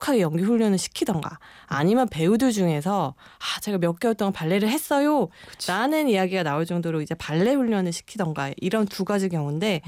강력하게 연기 훈련을 시키던가 아니면 배우들 중에서 제가 몇 개월 동안 발레를 했어요 라는 이야기가 나올 정도로 이제 발레 훈련을 시키던가 이런 두 가지 경우인데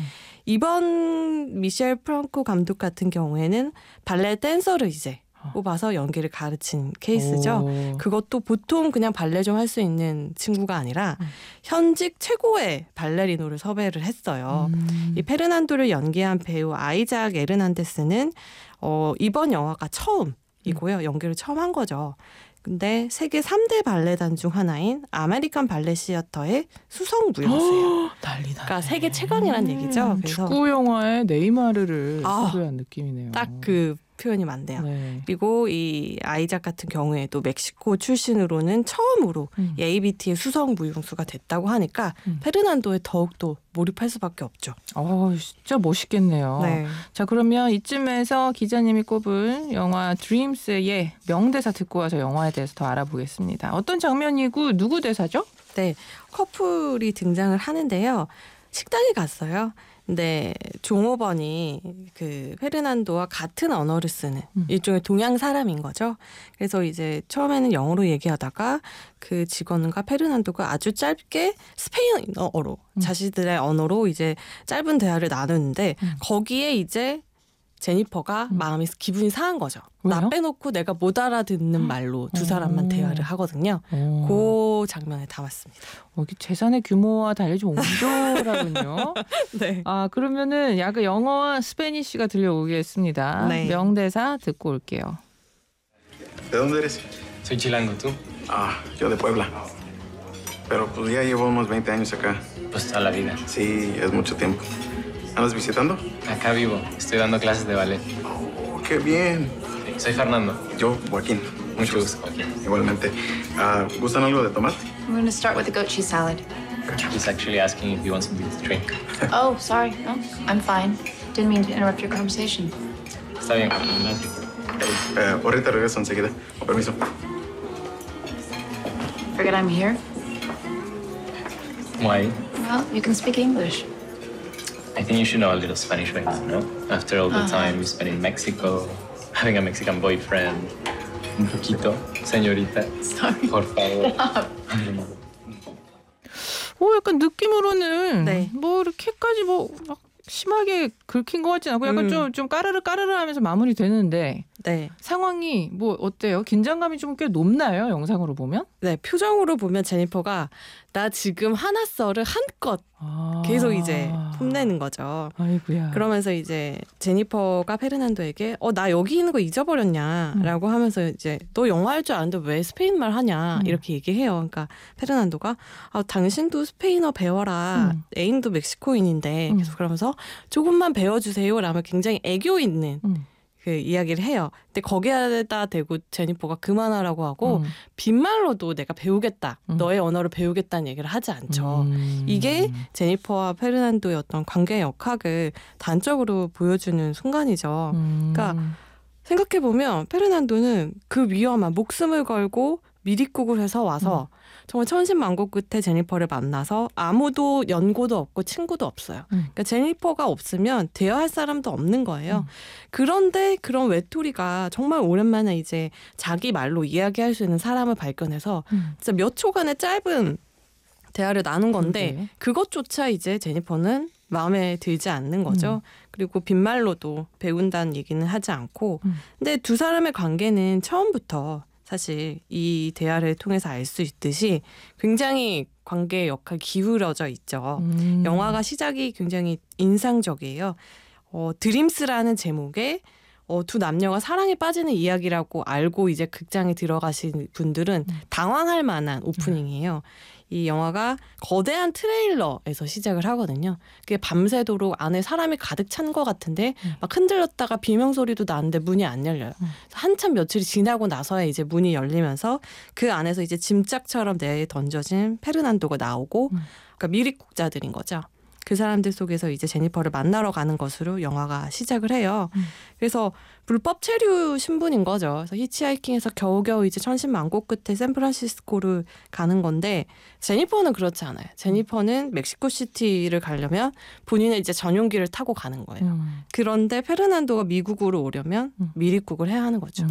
이번 미셸 프랑코 감독 같은 경우에는 발레 댄서를 이제 뽑아서 연기를 가르친 케이스죠. 그것도 보통 그냥 발레 좀 할 수 있는 친구가 아니라 현직 최고의 발레리노를 섭외를 했어요. 이 페르난도를 연기한 배우 아이작 에르난데스는 이번 영화가 처음이고요. 연기를 처음 한 거죠. 근데 세계 3대 발레단 중 하나인 아메리칸 발레 시어터의 수석 무용수예요. 난리다. 그러니까 세계 최강이란 얘기죠. 그래서 축구 영화의 네이마르를 섭외한 느낌이네요. 딱 그 표현이 맞네요. 네. 그리고 이 아이작 같은 경우에도 멕시코 출신으로는 처음으로 ABT의 수석 무용수가 됐다고 하니까 페르난도에 더욱더 몰입할 수밖에 없죠. 진짜 멋있겠네요. 네. 자, 그러면 이쯤에서 기자님이 꼽은 영화 드림스의 명대사 듣고 와서 영화에 대해서 더 알아보겠습니다. 어떤 장면이고 누구 대사죠? 네, 커플이 등장을 하는데요. 식당에 갔어요. 근데 종업원이 그 페르난도와 같은 언어를 쓰는 일종의 동양 사람인 거죠. 그래서 이제 처음에는 영어로 얘기하다가 그 직원과 페르난도가 아주 짧게 스페인어로 자신들의 언어로 이제 짧은 대화를 나누는데 거기에 이제 제니퍼가 마음이 기분이 상한 거죠. 왜요? 나 빼놓고 내가 못 알아듣는 말로 두 사람만 대화를 하거든요. 그 장면에 담았습니다. 여기 재산의 규모와 달리 좀 옹졸하군요. 네. 그러면은 약간 영어와 스페니쉬가 들려오겠습니다. 네. 명대사 듣고 올게요. ¿De dónde eres? Soy chilango, ¿tú? Yo de Puebla. Pero pues ya llevo unos 20 años acá. Pues toda la vida. Sí, es mucho tiempo. ¿Andas visitando? Acá vivo, estoy dando clases de ballet. Oh, qué bien. Soy Fernando. Yo, Joaquín. Mucho gusto, Joaquín. Igualmente. ¿Gustan algo de tomar? I'm going to start with the goat cheese salad. He's actually asking if you want something to drink. Oh, sorry. No, I'm fine. Didn't mean to interrupt your conversation. Está bien, Joaquín, gracias. Ahorita regreso enseguida. Con permiso. Forget I'm here? Why? Well, you can speak English. I think you should know a little Spanish, right? No? After all the time you spent in Mexico, having a Mexican boyfriend. Un poquito, señorita. Sorry. Por favor. 약간 느낌으로는 네. 뭐 이렇게까지 막 심하게 긁힌 것 같진 않고 약간 좀 까르르 하면서 마무리되는데 네. 상황이 뭐 어때요? 긴장감이 좀 꽤 높나요? 영상으로 보면? 네, 표정으로 보면 제니퍼가 나 지금 화났어를 한껏 계속 이제 뽐내는 거죠. 아이고야. 그러면서 이제 제니퍼가 페르난도에게 나 여기 있는 거 잊어버렸냐라고 하면서 이제 너 영어 할 줄 아는데 왜 스페인 말 하냐 이렇게 얘기해요. 그러니까 페르난도가 당신도 스페인어 배워라. 애인도 멕시코인인데 계속 그러면서 조금만 배워주세요. 라면 굉장히 애교 있는 그 이야기를 해요. 근데 거기에다 대고 제니퍼가 그만하라고 하고 빈말로도 내가 배우겠다. 너의 언어를 배우겠다는 얘기를 하지 않죠. 이게 제니퍼와 페르난도의 어떤 관계의 역학을 단적으로 보여주는 순간이죠. 그러니까 생각해보면 페르난도는 그 위험한 목숨을 걸고 미리국을 해서 와서 정말 천신만고 끝에 제니퍼를 만나서 아무도 연고도 없고 친구도 없어요. 그러니까 제니퍼가 없으면 대화할 사람도 없는 거예요. 그런데 그런 외톨이가 정말 오랜만에 이제 자기 말로 이야기할 수 있는 사람을 발견해서 진짜 몇 초간의 짧은 대화를 나눈 건데 그것조차 이제 제니퍼는 마음에 들지 않는 거죠. 그리고 빈말로도 배운다는 얘기는 하지 않고 근데 두 사람의 관계는 처음부터 사실 이 대화를 통해서 알 수 있듯이 굉장히 관계의 역할이 기울어져 있죠. 영화가 시작이 굉장히 인상적이에요. 드림스라는 제목에 두 남녀가 사랑에 빠지는 이야기라고 알고 이제 극장에 들어가신 분들은 당황할 만한 오프닝이에요. 이 영화가 거대한 트레일러에서 시작을 하거든요. 그게 밤새도록 안에 사람이 가득 찬 것 같은데 막 흔들렸다가 비명소리도 나는데 문이 안 열려요. 한참 며칠이 지나고 나서야 이제 문이 열리면서 그 안에서 이제 짐짝처럼 내던져진 페르난도가 나오고 그러니까 미립국자들인 거죠. 그 사람들 속에서 이제 제니퍼를 만나러 가는 것으로 영화가 시작을 해요. 그래서 불법 체류 신분인 거죠. 그래서 히치하이킹에서 겨우겨우 이제 천신만고 끝에 샌프란시스코를 가는 건데 제니퍼는 그렇지 않아요. 제니퍼는 멕시코시티를 가려면 본인의 이제 전용기를 타고 가는 거예요. 그런데 페르난도가 미국으로 오려면 미립국을 해야 하는 거죠.